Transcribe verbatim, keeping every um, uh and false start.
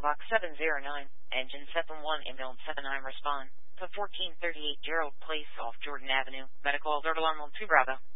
mailbox seven zero nine, engine seven one, ambulance seven nine, respond to fourteen thirty-eight Gerald Place off Jordan Avenue, medical alert alarm on two Bravo.